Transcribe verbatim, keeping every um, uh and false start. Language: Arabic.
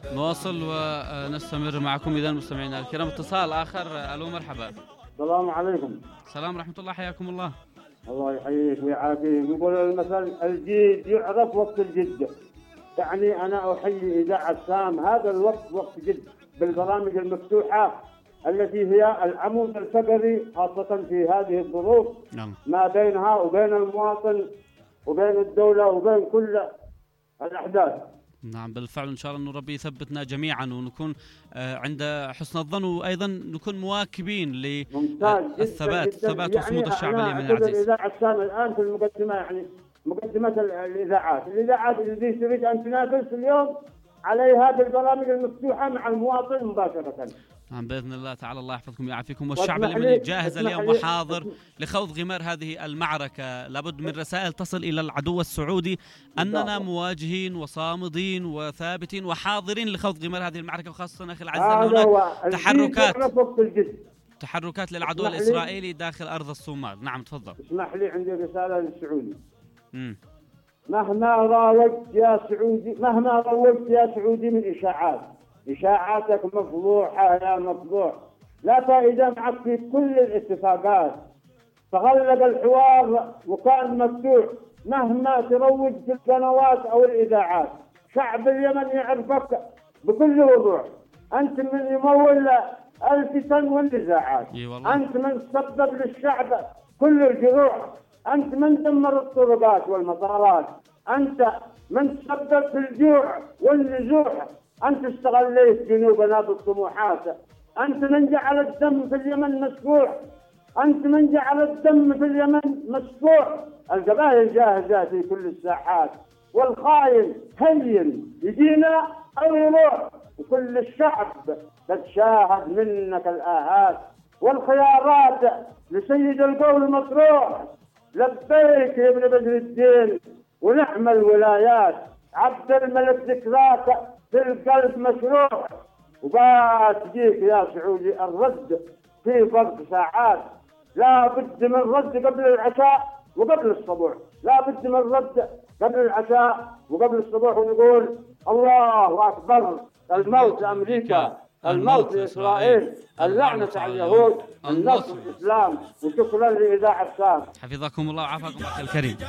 نواصل ونستمر معكم إذا مستمعينا الكرام. اتصال آخر. ألو مرحبا. السلام عليكم. السلام ورحمة الله، حياكم الله. الله يحييك ويعافيك. يقول المثل الجيد يعرف وقت الجد، يعني أنا أحيي إذاعة سام، هذا الوقت وقت جد بالبرامج المفتوحة التي هي العمود الفقري خاصة في هذه الظروف. نعم. ما بينها وبين المواطن وبين الدولة وبين كل الأحداث. نعم بالفعل، إن شاء الله أن ربي يثبتنا جميعا ونكون عند حسن الظن، وأيضا نكون مواكبين للثبات ثبات وصمود يعني الشعب اليمني العزيز. الإذاعة السام الآن في المقدمة، يعني مقدمة الإذاعات الإذاعات التي تريد أن تنافس اليوم عليها بالبرامج المفتوحة مع المواطن مباشرة. نعم بإذن الله تعالى، الله يحفظكم ويعافيكم. والشعب اليمني جاهز اليوم وحاضر لخوض غمار هذه المعركة. لابد من رسائل تصل إلى العدو السعودي أننا مواجهين وصامدين وثابتين وحاضرين لخوض غمار هذه المعركة، وخاصة أخي العزيز أن هناك تحركات تحركات للعدو الإسرائيلي داخل أرض الصومال. نعم تفضل. اسمح لي، عندي رسالة للسعودي. مم. مهما راوجت يا سعودي مهما روجت يا سعودي من إشاعات، إشاعاتك مفضوحة يا مفضوح، لا فائدة معك في كل الاتفاقات. تغلق الحوار وكان مفتوح، مهما تروج في القنوات أو الإذاعات شعب اليمن يعرفك بكل وضوح. أنت من يمول الفتن والنزاعات، أنت من سبب للشعب كل الجروح، أنت من دمر الطرقات والمطارات، أنت من تسبب في الجوع والنزوح، أنت استغليت جنوبنا بالطموحات، أنت من جعل الدم في اليمن مسفوح، أنت من جعل الدم في اليمن مسفوح. القبائل جاهزة في كل الساحات، والخاين هين يجينا أو يروح، وكل الشعب قد شاهد منك الآهات، والخيارات لسيد القول مطروح. لبيك يا ابن بدر الدين ونعم الولايات، عبد الملك ذكراك في القلب مشروع، وباتجيك يا سعودي الرد في فرق ساعات. لا بد من رد قبل العشاء وقبل الصبوح، لا بد من رد قبل العشاء وقبل الصبوح، ونقول الله أكبر، الموت لأمريكا، الموت لإسرائيل، اللعنة على اليهود، النصر الإسلام. وشكرا لإذاعة سام. حفظكم الله وعافاكم أخي الكريم.